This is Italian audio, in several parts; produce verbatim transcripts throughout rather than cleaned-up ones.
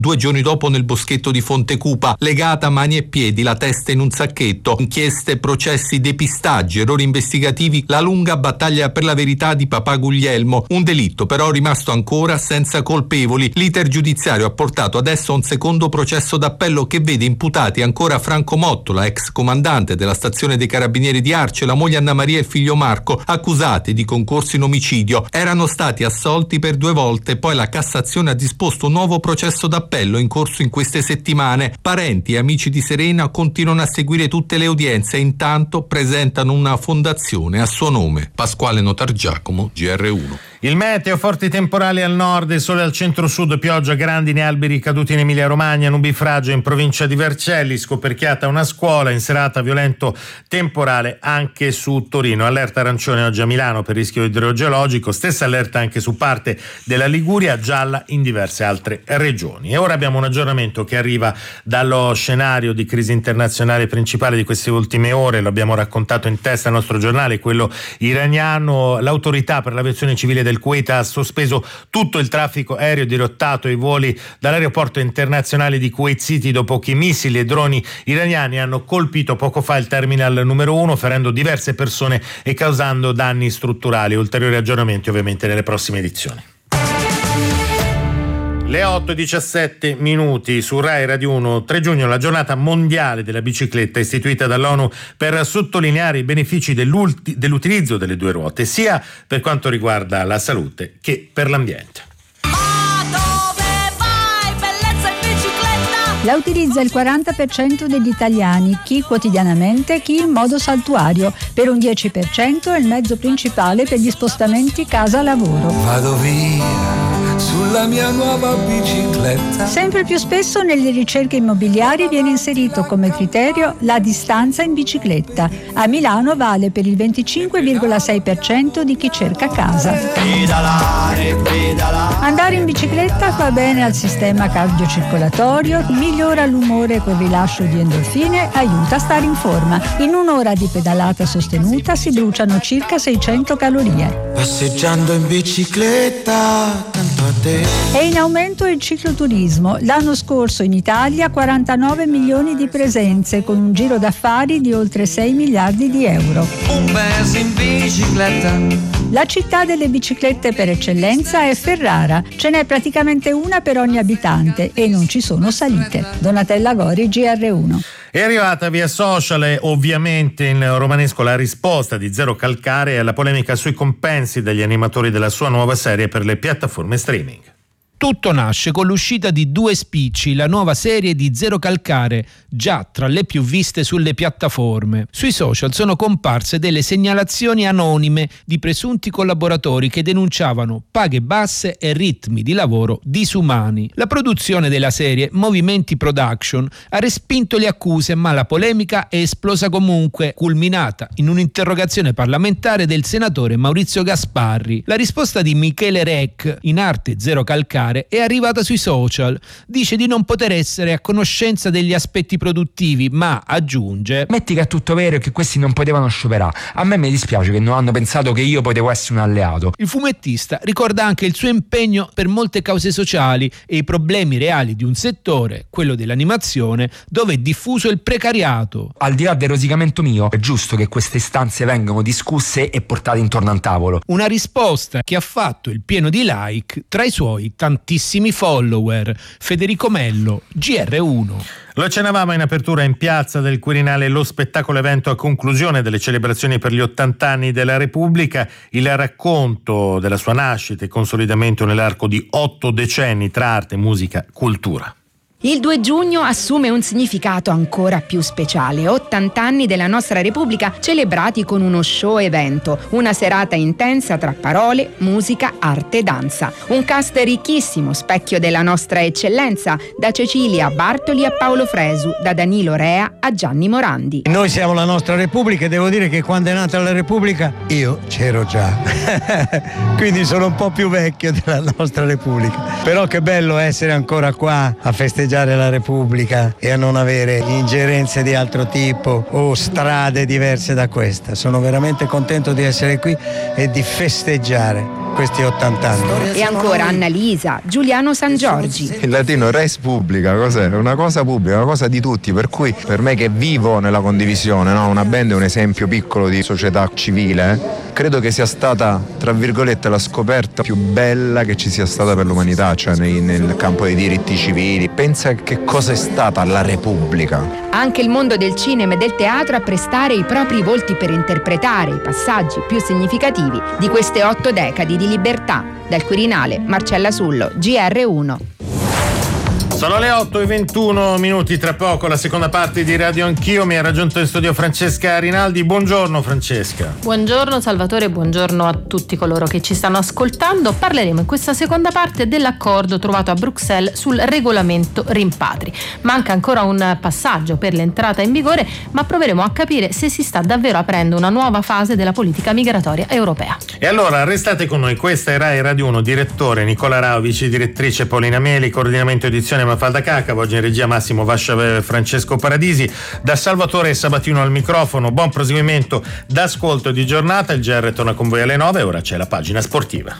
Due giorni dopo nel boschetto di Fontecupa, legata a mani e piedi, la testa in un sacchetto, inchieste, processi, depistaggi, errori investigativi, la lunga battaglia per la verità di papà Guglielmo, un delitto però rimasto ancora senza colpevoli. L'iter giudiziario ha portato adesso a un secondo processo d'appello che vede imputati ancora Franco Mottola, ex comandante della stazione dei carabinieri di Arce, la moglie Anna Maria e il figlio Marco, accusati di concorso in omicidio. Erano stati assolti per due volte, poi la Cassazione ha disposto un nuovo processo d'appello in corso in queste settimane. Parenti e amici di Serena continuano a seguire tutte le udienze e intanto presentano una fondazione a suo nome. Pasquale Notargiacomo, G R uno. Il meteo: forti temporali al nord e sole al centro-sud, pioggia, grandine, alberi caduti in Emilia-Romagna, nubifragio in provincia di Vercelli, scoperchiata una scuola, in serata violento temporale anche su Torino. Allerta arancione oggi a Milano per rischio idrogeologico, stessa allerta anche su parte della Liguria, gialla in diverse altre regioni. E ora abbiamo un aggiornamento che arriva dallo scenario di crisi internazionale principale di queste ultime ore, lo abbiamo raccontato in testa al nostro giornale, quello iraniano. L'autorità per l'aviazione civile del Il Kuwait ha sospeso tutto il traffico aereo dirottato e i voli dall'aeroporto internazionale di Kuwait City dopo che missili e droni iraniani hanno colpito poco fa il terminal numero uno, ferendo diverse persone e causando danni strutturali. Ulteriori aggiornamenti ovviamente nelle prossime edizioni. Le otto e diciassette minuti su Rai Radio uno. tre giugno, la giornata mondiale della bicicletta, istituita dall'ONU per sottolineare i benefici dell'utilizzo delle due ruote, sia per quanto riguarda la salute che per l'ambiente. La utilizza il quaranta per cento degli italiani, chi quotidianamente, chi in modo saltuario. Per un dieci per cento è il mezzo principale per gli spostamenti casa-lavoro. Vado via sulla mia nuova bicicletta. Sempre più spesso nelle ricerche immobiliari viene inserito come criterio la distanza in bicicletta. A Milano vale per il venticinque virgola sei per cento di chi cerca casa. Pedalare, pedalare. Andare in bicicletta fa bene al sistema cardiocircolatorio, migliora l'umore col rilascio di endorfine, aiuta a stare in forma. In un'ora di pedalata sostenuta si bruciano circa seicento calorie. Passeggiando in bicicletta, tanto a te. È in aumento il cicloturismo. L'anno scorso in Italia quarantanove milioni di presenze, con un giro d'affari di oltre sei miliardi di euro. Un mese in bicicletta. La città delle biciclette per eccellenza è Ferrara. Ce n'è praticamente una per ogni abitante e non ci sono salite. Donatella Gori, G R uno. È arrivata via social e ovviamente in romanesco la risposta di Zero Calcare alla polemica sui compensi degli animatori della sua nuova serie per le piattaforme streaming. Tutto nasce con l'uscita di Due Spicci, la nuova serie di Zero Calcare, già tra le più viste sulle piattaforme. Sui social sono comparse delle segnalazioni anonime di presunti collaboratori che denunciavano paghe basse e ritmi di lavoro disumani. La produzione della serie, Movimenti Production, ha respinto le accuse, ma la polemica è esplosa comunque, culminata in un'interrogazione parlamentare del senatore Maurizio Gasparri. La risposta di Michele Rec, in arte Zero Calcare, è arrivata sui social. Dice di non poter essere a conoscenza degli aspetti produttivi, ma aggiunge: metti che è tutto vero e che questi non potevano scioperare. A me mi dispiace che non hanno pensato che io potevo essere un alleato. Il fumettista ricorda anche il suo impegno per molte cause sociali e i problemi reali di un settore, quello dell'animazione, dove è diffuso il precariato. Al di là del rosicamento mio, è giusto che queste istanze vengano discusse e portate intorno a un tavolo. Una risposta che ha fatto il pieno di like tra i suoi tanti tantissimi follower. Federico Mello, G R uno. Lo accennavamo in apertura in piazza del Quirinale, lo spettacolo evento a conclusione delle celebrazioni per gli ottanta anni della Repubblica, il racconto della sua nascita e consolidamento nell'arco di otto decenni tra arte, musica, cultura. Il due giugno assume un significato ancora più speciale. ottanta anni della nostra Repubblica celebrati con uno show evento, una serata intensa tra parole, musica, arte e danza. Un cast ricchissimo, specchio della nostra eccellenza, da Cecilia Bartoli a Paolo Fresu, da Danilo Rea a Gianni Morandi. Noi siamo la nostra Repubblica e devo dire che quando è nata la Repubblica io c'ero già. Quindi sono un po' più vecchio della nostra Repubblica. Però che bello essere ancora qua a festeggiare festeggiare la Repubblica e a non avere ingerenze di altro tipo o strade diverse da questa. Sono veramente contento di essere qui e di festeggiare questi ottanta anni. E ancora Annalisa, Giuliano San Giorgi. Il latino res publica, cos'è? Una cosa pubblica, una cosa di tutti, per cui per me che vivo nella condivisione, no? Una band è un esempio piccolo di società civile, eh? Credo che sia stata, tra virgolette, la scoperta più bella che ci sia stata per l'umanità, cioè nei, nel campo dei diritti civili. Pensa che cosa è stata la Repubblica. Anche il mondo del cinema e del teatro a prestare i propri volti per interpretare i passaggi più significativi di queste otto decadi di libertà. Dal Quirinale, Marcella Sullo, G R uno. Sono le otto e ventuno minuti, tra poco la seconda parte di Radio Anch'io. Mi ha raggiunto in studio Francesca Rinaldi. Buongiorno Francesca. Buongiorno Salvatore, buongiorno a tutti coloro che ci stanno ascoltando. Parleremo in questa seconda parte dell'accordo trovato a Bruxelles sul regolamento rimpatri. Manca ancora un passaggio per l'entrata in vigore, ma proveremo a capire se si sta davvero aprendo una nuova fase della politica migratoria europea. E allora restate con noi, questa è Rai Radio uno, direttore Nicola Rao, vice direttrice Paolina Meli, coordinamento edizione Mafalda Cacavo, oggi in regia Massimo Vascia, Francesco Paradisi, da Salvatore Sabatino al microfono. Buon proseguimento d'ascolto e di giornata. Il G R torna con voi alle nove, ora c'è la pagina sportiva.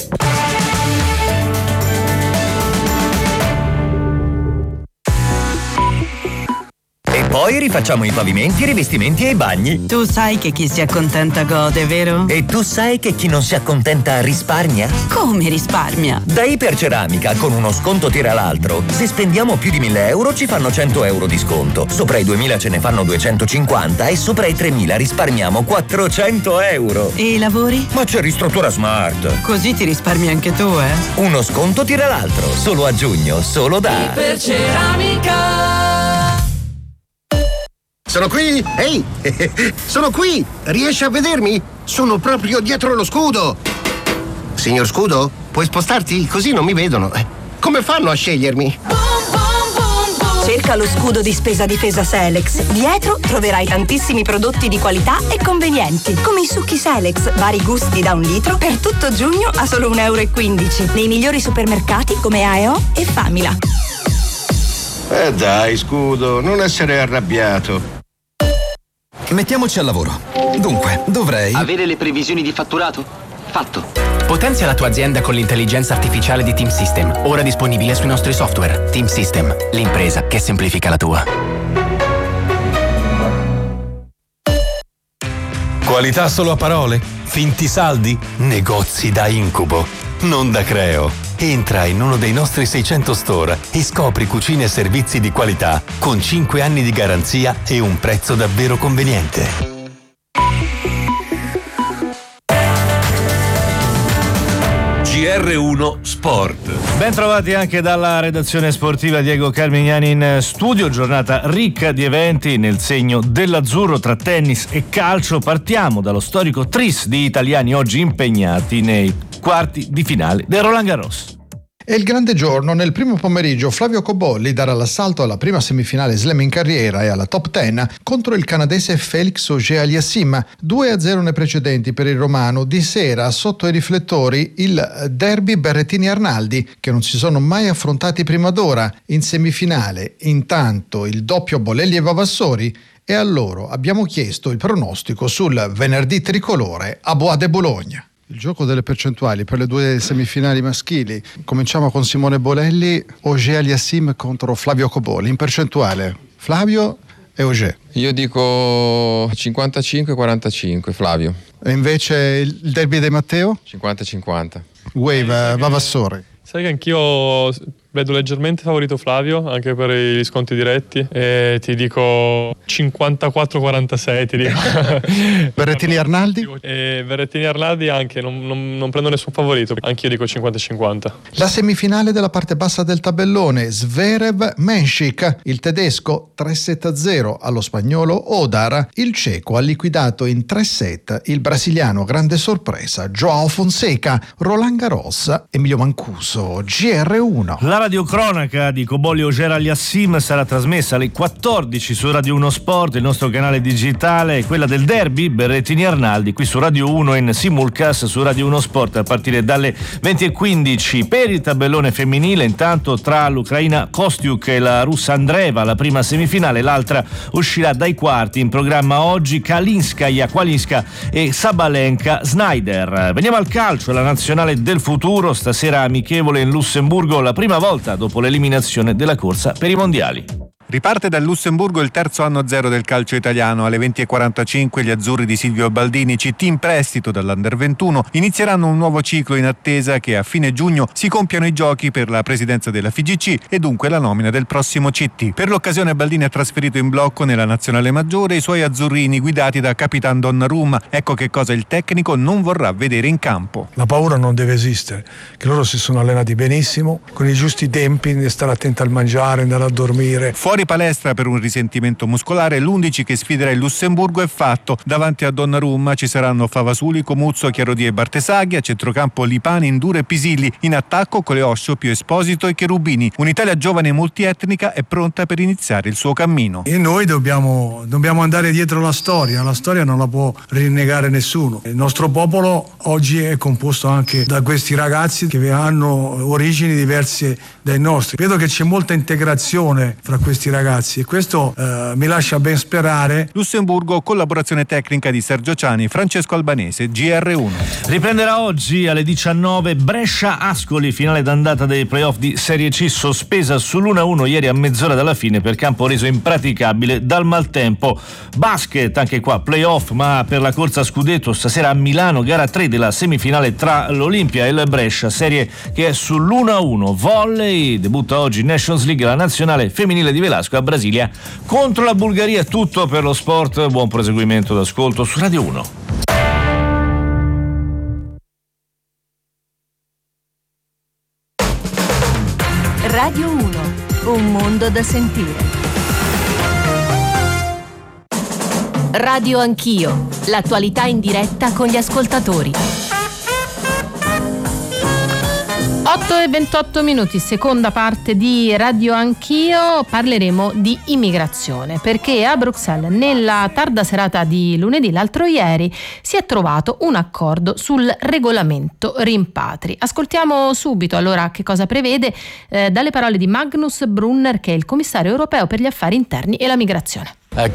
Poi rifacciamo i pavimenti, i rivestimenti e i bagni. Tu sai che chi si accontenta gode, vero? E tu sai che chi non si accontenta risparmia? Come risparmia? Da Iperceramica, con uno sconto tira l'altro. Se spendiamo più di mille euro ci fanno cento euro di sconto. Sopra i duemila ce ne fanno duecentocinquanta e sopra i tremila risparmiamo quattrocento euro. E i lavori? Ma c'è Ristruttura Smart. Così ti risparmi anche tu, eh? Uno sconto tira l'altro. Solo a giugno, solo da Iperceramica. Sono qui? Ehi! Sono qui! Riesci a vedermi? Sono proprio dietro lo scudo! Signor Scudo, puoi spostarti? Così non mi vedono. Come fanno a scegliermi? Cerca lo scudo di spesa difesa Selex. Dietro troverai tantissimi prodotti di qualità e convenienti, come i succhi Selex, vari gusti da un litro, per tutto giugno a solo un euro e quindici, nei migliori supermercati come A E O e Famila. Eh dai, Scudo, non essere arrabbiato. Mettiamoci al lavoro. Dunque, dovrei... Avere le previsioni di fatturato? Fatto. Potenzia la tua azienda con l'intelligenza artificiale di Team System, ora disponibile sui nostri software. Team System, l'impresa che semplifica la tua. Qualità solo a parole? Finti saldi? Negozi da incubo, non da Creo. Entra in uno dei nostri seicento store e scopri cucine e servizi di qualità con cinque anni di garanzia e un prezzo davvero conveniente. G R uno Sport. Ben trovati anche dalla redazione sportiva, Diego Carmignani in studio. Giornata ricca di eventi nel segno dell'azzurro tra tennis e calcio. Partiamo dallo storico tris di italiani oggi impegnati nei quarti di finale del Roland Garros. È il grande giorno. Nel primo pomeriggio Flavio Cobolli darà l'assalto alla prima semifinale slam in carriera e alla top dieci contro il canadese Felix Auger-Aliassime. due a zero nei precedenti per il romano. Di sera sotto i riflettori il derby Berrettini-Arnaldi, che non si sono mai affrontati prima d'ora. In semifinale intanto il doppio Bolelli-Vavassori, e a loro abbiamo chiesto il pronostico sul venerdì tricolore a Bois de Boulogne. Il gioco delle percentuali per le due semifinali maschili. Cominciamo con Simone Bolelli, Auger-Aliassime contro Flavio Cobolli. In percentuale, Flavio e Auger. Io dico cinquantacinque quarantacinque, Flavio. E invece il derby di Matteo? cinquanta cinquanta. Wave, Vavassori. Sai che anch'io vedo leggermente favorito Flavio, anche per gli sconti diretti, e ti dico cinquantaquattro quarantasei, ti dico. Berrettini Arnaldi? E Berrettini Arnaldi anche, non, non, non prendo nessun favorito, anch'io dico cinquanta cinquanta. La semifinale della parte bassa del tabellone, Zverev-Menšik, il tedesco tre sette a zero allo spagnolo Odar, il ceco ha liquidato in tre set il brasiliano grande sorpresa João Fonseca. Roland Garros, Emilio Mancuso, G R uno. La radiocronaca di Koboly Auger-Aliassime sarà trasmessa alle quattordici su Radio uno Sport, il nostro canale digitale, e quella del derby Berrettini-Arnaldi qui su Radio uno in simulcast su Radio uno Sport a partire dalle venti e quindici. Per il tabellone femminile, intanto, tra l'Ucraina Kostiuk e la russa Andreeva, la prima semifinale, l'altra uscirà dai quarti. In programma oggi Kalinskaya Kwalinska e Sabalenka Snyder. Veniamo al calcio, la nazionale del futuro, stasera amichevole in Lussemburgo, la prima volta dopo l'eliminazione della corsa per i mondiali. Riparte dal Lussemburgo il terzo anno zero del calcio italiano. Alle venti e quarantacinque gli azzurri di Silvio Baldini, C T in prestito dall'Under ventuno, inizieranno un nuovo ciclo in attesa che a fine giugno si compiano i giochi per la presidenza della F I G C e dunque la nomina del prossimo C T. Per l'occasione Baldini ha trasferito in blocco nella nazionale maggiore i suoi azzurrini guidati da Capitan Donnarumma. Ecco che cosa il tecnico non vorrà vedere in campo. La paura non deve esistere, che loro si sono allenati benissimo, con i giusti tempi, di stare attenti al mangiare, andare a dormire. Fuori palestra per un risentimento muscolare, l'undici che sfiderà il Lussemburgo è fatto. Davanti a Donnarumma ci saranno Favasuli, Comuzzo, Chiarodi e Bartesaghi, a centrocampo Lipani, Induro e Pisilli, in attacco Coleoscio, Pio Esposito e Cherubini. Un'Italia giovane e multietnica è pronta per iniziare il suo cammino. E noi dobbiamo, dobbiamo andare dietro la storia, la storia non la può rinnegare nessuno. Il nostro popolo oggi è composto anche da questi ragazzi che hanno origini diverse dai nostri. Vedo che c'è molta integrazione fra questi ragazzi e questo eh, mi lascia ben sperare. Lussemburgo, collaborazione tecnica di Sergio Ciani, Francesco Albanese, G R uno. Riprenderà oggi alle diciannove Brescia-Ascoli, finale d'andata dei playoff di Serie C, sospesa sull'uno a uno ieri a mezz'ora dalla fine per campo reso impraticabile dal maltempo. Basket, anche qua playoff, ma per la corsa a scudetto stasera a Milano, gara tre della semifinale tra l'Olimpia e il Brescia, serie che è sull'uno a uno. Volley, debutta oggi Nations League, la nazionale femminile di Velasco a Brasilia contro la Bulgaria. Tutto per lo sport, buon proseguimento d'ascolto su Radio uno. Radio uno, un mondo da sentire. Radio Anch'io, l'attualità in diretta con gli ascoltatori. otto e ventotto minuti, seconda parte di Radio Anch'io. Parleremo di immigrazione, perché a Bruxelles nella tarda serata di lunedì, l'altro ieri, si è trovato un accordo sul regolamento rimpatri. Ascoltiamo subito allora che cosa prevede eh, dalle parole di Magnus Brunner, che è il commissario europeo per gli affari interni e la migrazione.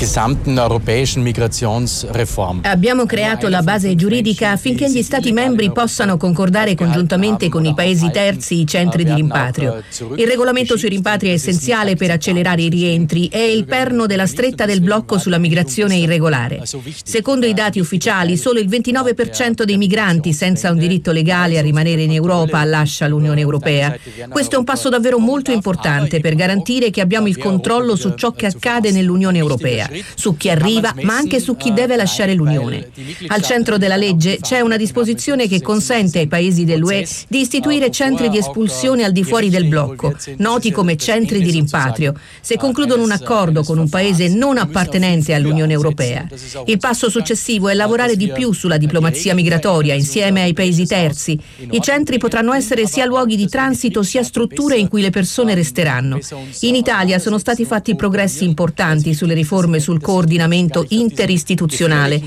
Abbiamo creato la base giuridica affinché gli Stati membri possano concordare congiuntamente con i paesi terzi i centri di rimpatrio. Il regolamento sui rimpatri è essenziale per accelerare i rientri, è il perno della stretta del blocco sulla migrazione irregolare. Secondo i dati ufficiali, solo il ventinove per cento dei migranti senza un diritto legale a rimanere in Europa lascia l'Unione Europea. Questo è un passo davvero molto importante per garantire che abbiamo il controllo su ciò che accade nell'Unione Europea, su chi arriva ma anche su chi deve lasciare l'Unione. Al centro della legge c'è una disposizione che consente ai paesi dell'U E di istituire centri di espulsione al di fuori del blocco, noti come centri di rimpatrio, se concludono un accordo con un paese non appartenente all'Unione Europea. Il passo successivo è lavorare di più sulla diplomazia migratoria insieme ai paesi terzi. I centri potranno essere sia luoghi di transito sia strutture in cui le persone resteranno. In Italia sono stati fatti progressi importanti sulle riforme sul coordinamento interistituzionale.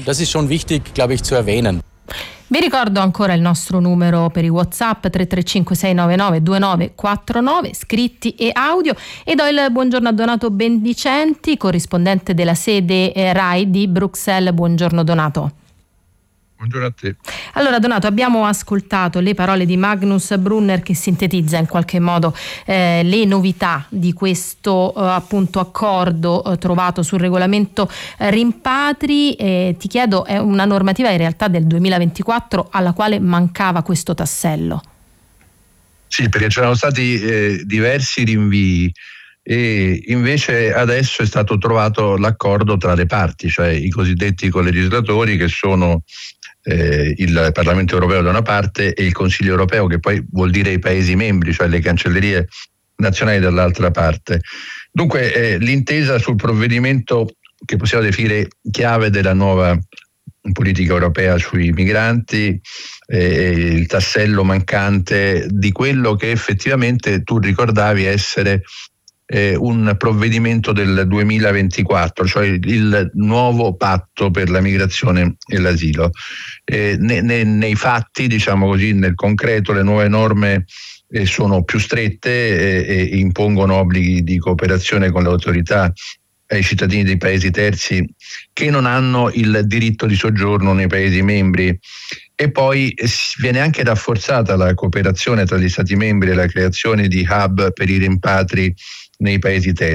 Vi ricordo ancora il nostro numero per i WhatsApp tre tre cinque sei nove nove due nove quattro nove, scritti e audio, e do il buongiorno a Donato Bendicenti, corrispondente della sede RAI di Bruxelles. Buongiorno Donato. Buongiorno a te. Allora Donato, abbiamo ascoltato le parole di Magnus Brunner che sintetizza in qualche modo eh, le novità di questo eh, appunto accordo eh, trovato sul regolamento eh, rimpatri. Eh, ti chiedo, è una normativa in realtà del duemilaventiquattro alla quale mancava questo tassello? Sì, perché c'erano stati eh, diversi rinvii e invece adesso è stato trovato l'accordo tra le parti, cioè i cosiddetti colegislatori, che sono eh, il Parlamento europeo da una parte e il Consiglio europeo, che poi vuol dire i Paesi membri, cioè le cancellerie nazionali dall'altra parte. Dunque eh, l'intesa sul provvedimento che possiamo definire chiave della nuova politica europea sui migranti, eh, il tassello mancante di quello che effettivamente tu ricordavi essere eh, un provvedimento del duemilaventiquattro, cioè il nuovo patto per la migrazione e l'asilo. Eh, ne, ne, nei fatti, diciamo così, nel concreto, le nuove norme eh, sono più strette e, e impongono obblighi di cooperazione con le autorità ai cittadini dei paesi terzi che non hanno il diritto di soggiorno nei paesi membri, e poi viene anche rafforzata la cooperazione tra gli Stati membri e la creazione di hub per i rimpatri nei paesi terzi.